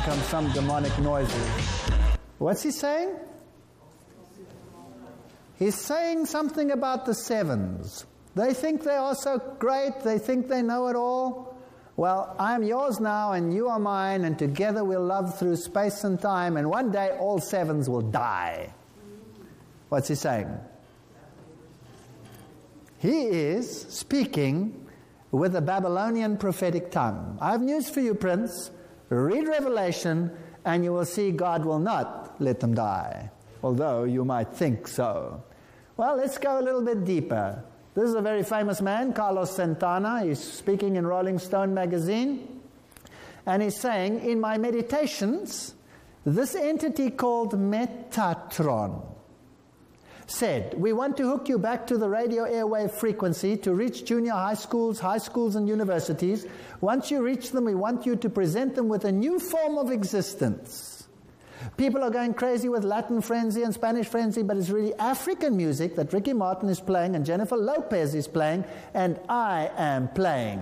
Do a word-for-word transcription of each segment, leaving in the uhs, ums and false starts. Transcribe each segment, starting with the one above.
come some demonic noises. What's he saying? He's saying something about the sevens. They think they are so great. They think they know it all. Well, I'm yours now and you are mine, and together we'll love through space and time, and one day all sevens will die. What's he saying? He is speaking with a Babylonian prophetic tongue. I have news for you, Prince. Read Revelation and you will see God will not let them die, although you might think so. Well, let's go a little bit deeper. This is a very famous man, Carlos Santana. He's speaking in Rolling Stone magazine. And he's saying, in my meditations, this entity called Metatron said, we want to hook you back to the radio airwave frequency to reach junior high schools, high schools and universities. Once you reach them, we want you to present them with a new form of existence. People are going crazy with Latin frenzy and Spanish frenzy, but it's really African music that Ricky Martin is playing and Jennifer Lopez is playing, and I am playing.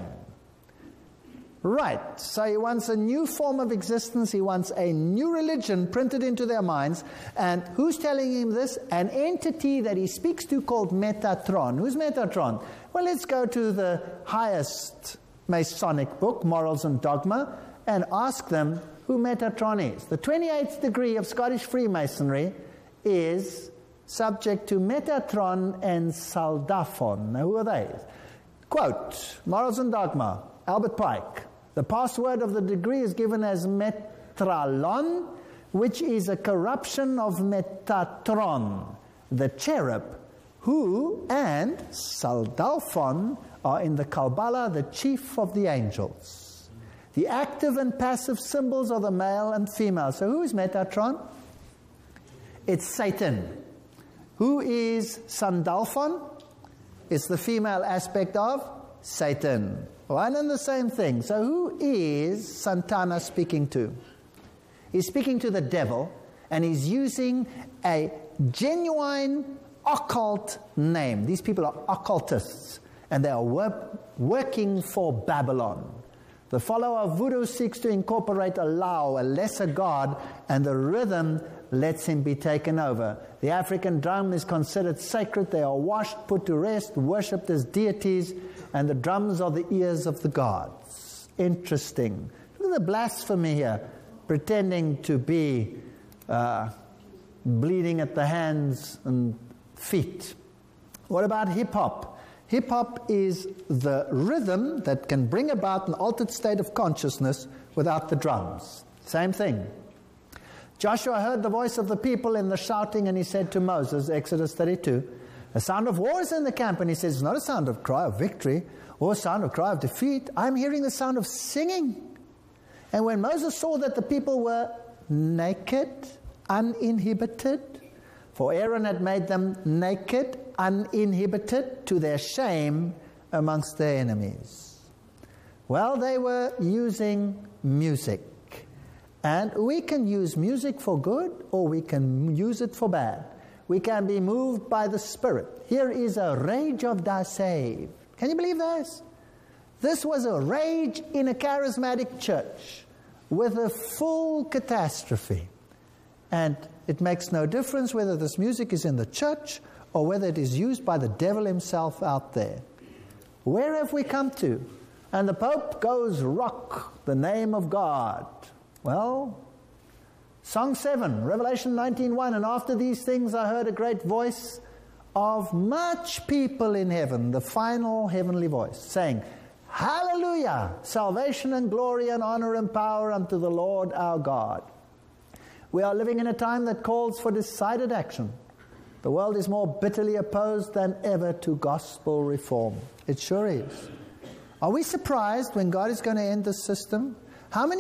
Right, so he wants a new form of existence, he wants a new religion printed into their minds, and who's telling him this? An entity that he speaks to called Metatron. Who's Metatron? Well, let's go to the highest Masonic book, Morals and Dogma, and ask them who Metatron is. The twenty-eighth degree of Scottish Freemasonry is subject to Metatron and Saldafon. Now, who are they? Quote, Morals and Dogma, Albert Pike. The password of the degree is given as Metralon, which is a corruption of Metatron, the cherub, who and Saldalphon are in the Kabbalah the chief of the angels. The active and passive symbols are the male and female. So who is Metatron? It's Satan. Who is Sandalphon? It's the female aspect of Satan. One and the same thing. So who is Santana speaking to? He's speaking to the devil, and he's using a genuine occult name. These people are occultists, and they are wor working for Babylon. The follower of voodoo seeks to incorporate a Lao, a lesser god, and the rhythm lets him be taken over. The African drum is considered sacred. They are washed, put to rest, worshipped as deities, and the drums are the ears of the gods. Interesting. Look at the blasphemy here, pretending to be uh, bleeding at the hands and feet. What about hip-hop? Hip-hop is the rhythm that can bring about an altered state of consciousness without the drums. Same thing. Joshua heard the voice of the people in the shouting, and he said to Moses, Exodus thirty-two, a sound of war is in the camp. And he says, it's not a sound of cry of victory or a sound of cry of defeat. I'm hearing the sound of singing. And when Moses saw that the people were naked, uninhibited, for Aaron had made them naked, uninhibited, to their shame amongst their enemies. Well, they were using music. And we can use music for good, or we can use it for bad. We can be moved by the Spirit. Here is a rage of the saved. Can you believe this? This was a rage in a charismatic church with a full catastrophe. And it makes no difference whether this music is in the church or whether it is used by the devil himself out there. Where have we come to? And the Pope goes rock the name of God. Well, Song seven, Revelation nineteen one, and after these things I heard a great voice of much people in heaven, the final heavenly voice, saying, Hallelujah! Salvation and glory and honor and power unto the Lord our God. We are living in a time that calls for decided action. The world is more bitterly opposed than ever to gospel reform. It sure is. Are we surprised when God is going to end this system? How many